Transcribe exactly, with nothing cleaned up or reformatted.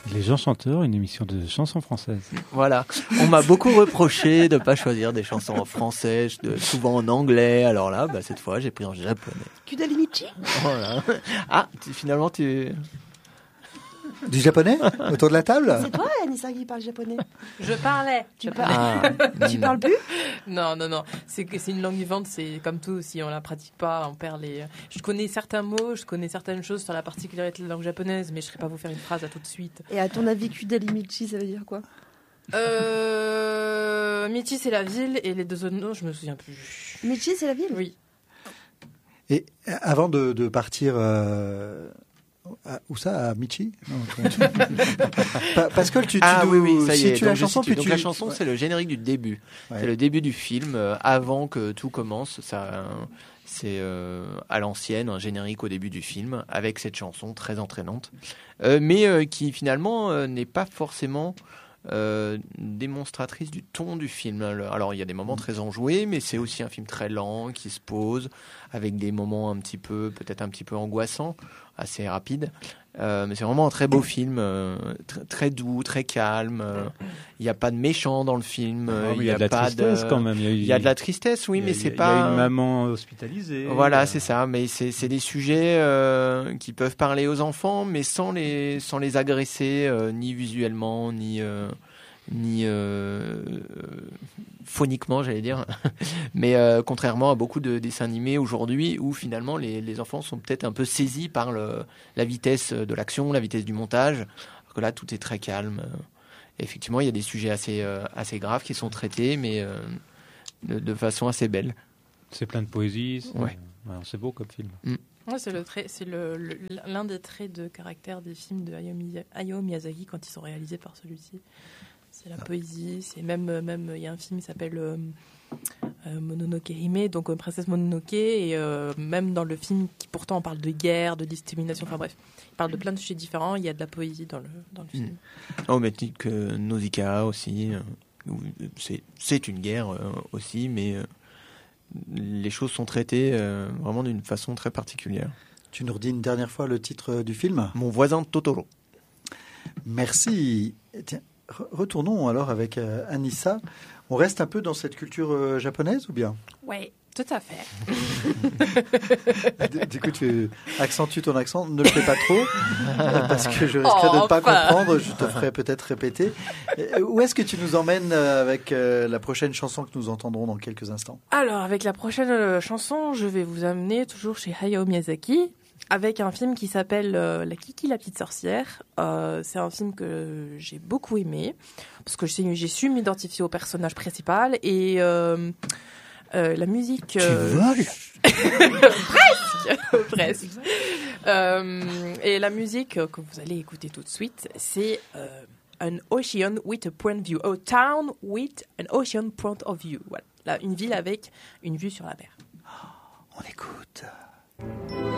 Les gens chanteurs, une émission de chansons françaises. Voilà. On m'a beaucoup reproché de pas choisir des chansons en français, de, souvent en anglais. Alors là, bah, cette fois, j'ai pris en japonais. Kudalimichi. Voilà. Ah, tu, finalement, tu... Du japonais autour de la table? C'est toi, Anissa, qui parle japonais. Je parlais. Tu, Je par... Ah, tu parles plus? Non, non, non. C'est que c'est une langue vivante. C'est comme tout. Si on la pratique pas, on perd les. Je connais certains mots, je connais certaines choses sur la particularité de la langue japonaise, mais je ne saurais pas vous faire une phrase à tout de suite. Et à ton avis, Kudalimichi, ça veut dire quoi? Euh... Michi, c'est la ville, et les deux autres noms, je me souviens plus. Michi, c'est la ville? Oui. Et avant de, de partir, euh, à, où ça, à Michi? Non, Pascal, tu, tu ah nous, oui, oui, ça y est. si tu Donc, la je chanson, situe. puis Donc tu... la chanson, ouais. C'est le générique du début. Ouais. C'est le début du film, euh, avant que tout commence. Ça, c'est euh, à l'ancienne, un générique au début du film, avec cette chanson très entraînante, euh, mais euh, qui finalement euh, n'est pas forcément euh, démonstratrice du ton du film. Alors il y a des moments très enjoués, mais c'est aussi un film très lent qui se pose, avec des moments un petit peu, peut-être un petit peu angoissants, assez rapides. Euh, mais c'est vraiment un très beau film, euh, tr- très doux, très calme. Il euh, n'y a pas de méchant dans le film. Euh, il y, y a de la pas tristesse de... quand même. Il y a de la tristesse, oui, a, mais c'est a, pas. Il y a une maman hospitalisée. Voilà, euh... c'est ça. Mais c'est, c'est des sujets euh, qui peuvent parler aux enfants, mais sans les, sans les agresser, euh, ni visuellement, ni. Euh... ni euh, phoniquement, j'allais dire. Mais euh, contrairement à beaucoup de dessins animés aujourd'hui, où finalement les, les enfants sont peut-être un peu saisis par le, la vitesse de l'action, la vitesse du montage, alors que là, tout est très calme. Et effectivement, il y a des sujets assez, euh, assez graves qui sont traités, mais euh, de, de façon assez belle. C'est plein de poésie. C'est, ouais. Ouais, c'est beau comme film. Mm. Ouais, c'est le trait, c'est le, le, l'un des traits de caractère des films de Hayao Miyazaki quand ils sont réalisés par celui-ci. C'est la poésie, c'est même, même il y a un film qui s'appelle euh, euh, Mononoke Hime, donc euh, Princesse Mononoke, et euh, même dans le film qui pourtant on parle de guerre, de discrimination, enfin bref, il parle de plein de sujets différents, il y a de la poésie dans le, dans le film. Mmh. Oh, mais que Nausicaa aussi, euh, c'est, c'est une guerre euh, aussi, mais euh, les choses sont traitées euh, vraiment d'une façon très particulière. Tu nous redis une dernière fois le titre du film? Mon voisin Totoro. Merci. Tiens. Retournons alors avec euh, Anissa. On reste un peu dans cette culture euh, japonaise ou bien? Oui, tout à fait. Du coup, tu accentues ton accent. Ne le fais pas trop, euh, parce que je risquerais oh, de ne pas enfin. comprendre. Je te ferai peut-être répéter. Et où est-ce que tu nous emmènes euh, avec euh, la prochaine chanson que nous entendrons dans quelques instants? Alors, avec la prochaine euh, chanson, je vais vous amener toujours chez Hayao Miyazaki, avec un film qui s'appelle euh, La Kiki la petite sorcière. Euh, c'est un film que j'ai beaucoup aimé parce que j'ai, j'ai su m'identifier au personnage principal et euh, euh, la musique. Euh, tu voles presque, presque. Euh, et la musique que vous allez écouter tout de suite, c'est euh, An Ocean with a Point of View, a town with an ocean point of view. Voilà, là, une ville avec une vue sur la mer. On écoute.